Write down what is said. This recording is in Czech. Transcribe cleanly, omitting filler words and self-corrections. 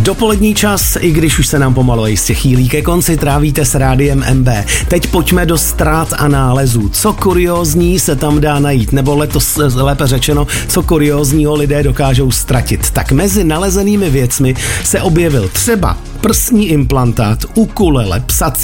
Dopolední čas, i když už se nám pomalu jistě chýlí ke konci, trávíte s rádiem MB. Teď pojďme do ztrát a nálezů. Co kuriózní se tam dá najít, nebo lépe řečeno, co kuriózního lidé dokážou ztratit. Tak mezi nalezenými věcmi se objevil třeba prsní implantát, ukulele, psací